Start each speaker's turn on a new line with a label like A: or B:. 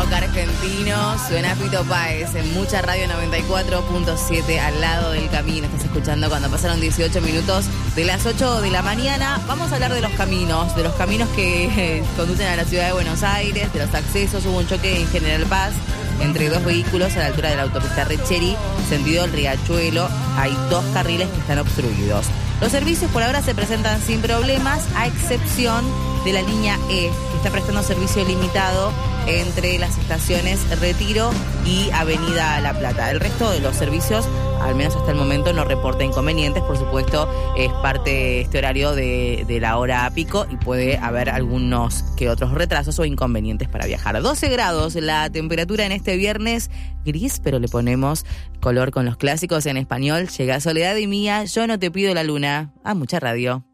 A: rock argentino. Suena Fito Páez en Mucha Radio 94.7 al lado del camino. Estás escuchando cuando pasaron 18 minutos de las 8 de la mañana. Vamos a hablar de los caminos que conducen a la ciudad de Buenos Aires, de los accesos. Hubo un choque en General Paz entre dos vehículos a la altura de la autopista Recheri, sentido el Riachuelo. Hay 2 carriles que están obstruidos. Los servicios por ahora se presentan sin problemas, a excepción de la línea E, que está prestando servicio limitado entre las estaciones Retiro y Avenida La Plata. El resto de los servicios, al menos hasta el momento, no reporta inconvenientes. Por supuesto, es parte este horario de la hora pico y puede haber algunos que otros retrasos o inconvenientes para viajar. 12 grados la temperatura en este viernes, gris, pero le ponemos color con los clásicos en español. Llega Soledad y Mía, Yo no te pido la luna, a Mucha Radio.